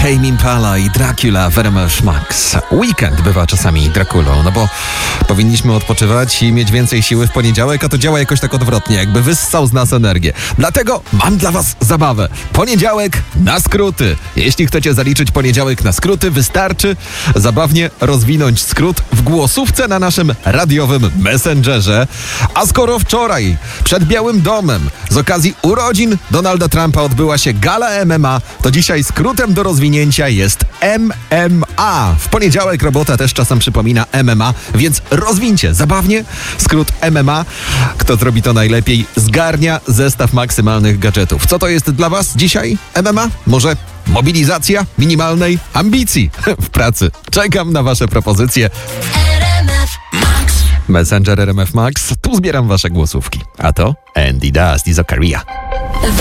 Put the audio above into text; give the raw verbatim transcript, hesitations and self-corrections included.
Tame Impala i Dracula w R M F Max. Weekend bywa czasami Draculą, no bo powinniśmy odpoczywać i mieć więcej siły w poniedziałek, a to działa jakoś tak odwrotnie, jakby wyssał z nas energię. Dlatego mam dla was zabawę. Poniedziałek na skróty. Jeśli chcecie zaliczyć poniedziałek na skróty, wystarczy zabawnie rozwinąć skrót w głosówce na naszym radiowym Messengerze. A skoro wczoraj przed Białym Domem z okazji urodzin Donalda Trumpa odbyła się gala M M A, to dzisiaj skrótem do rozwinięcia jest M M A. W poniedziałek robota też czasem przypomina M M A, więc rozwincie zabawnie skrót M M A. Kto zrobi to najlepiej, zgarnia zestaw maksymalnych gadżetów. Co to jest dla was dzisiaj M M A? Może mobilizacja minimalnej ambicji w pracy. Czekam na wasze propozycje. Messenger R M F Max. Tu zbieram wasze głosówki. A to Andy Dust i Zakaria.